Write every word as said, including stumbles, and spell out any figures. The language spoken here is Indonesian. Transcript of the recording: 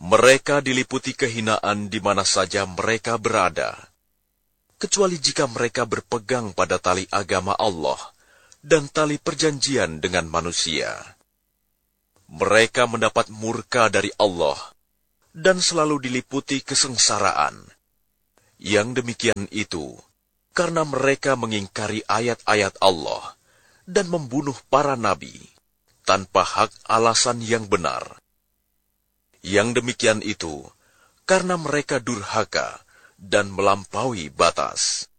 Mereka diliputi kehinaan di mana saja mereka berada, kecuali jika mereka berpegang pada tali agama Allah dan tali perjanjian dengan manusia. Mereka mendapat murka dari Allah dan selalu diliputi kesengsaraan. Yang demikian itu karena mereka mengingkari ayat-ayat Allah dan membunuh para nabi tanpa hak alasan yang benar. Yang demikian itu karena mereka durhaka dan melampaui batas.